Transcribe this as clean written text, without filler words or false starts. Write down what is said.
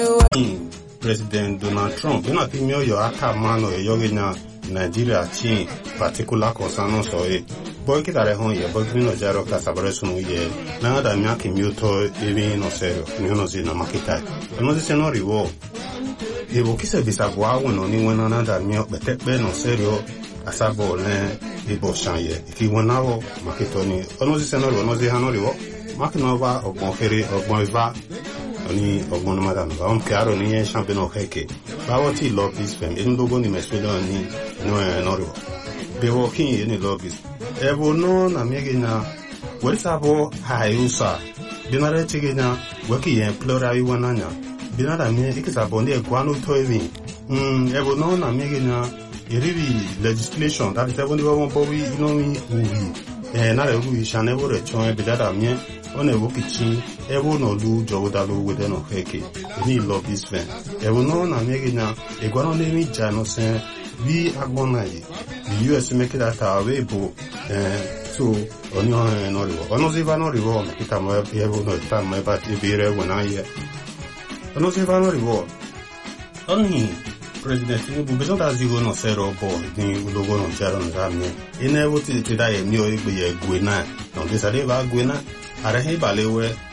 President Donald Trump, you know, think your aka man or your Nigeria chin particular concern so it. Boy, get a home, your boy, no zero casabaration ye. Now that Maki Muto, even no zero, you know, in a market. And no, this is no reward. The Bokisa Bisagua, when only one another milk, but take no zero, Asabo, the Boshanye. If you want now, Makitoni, almost no, no, they have no reward. Makinova or Bonferry or Boiva. Oni ogbon madam ba on karo ni champion o heke ba woti lobbies fem in logo ni meswelo ni no ro be working ni lobbies e bo no na mege na we sabo hayusa binare chege na weki yen plural wi wananya binara me ikisabo ni egwanu to evi e bo no na mege na iribi legislation that is even the one boy you know me na le ru ishane bo re chon e bidada me on a wookichi, ever no do Jowdalo with an heke, any lobbies fan. Ever no, na megina, a guano name Jano say, we are gonna the US make that our way book, so on your hand or Onozivano reward, it am well, ever no time my party be when I hear. Onozivano reward. Only President Tinubu, because as you go no zero ball, the logo on Jaron Ramie, in ever to die a new Guina, on this Areva Guina. Arahe balewe